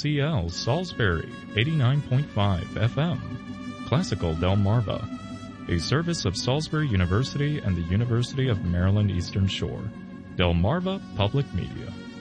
KCL Salisbury 89.5 FM. Classical Delmarva, a service of Salisbury University and the University of Maryland Eastern Shore. Delmarva Public Media.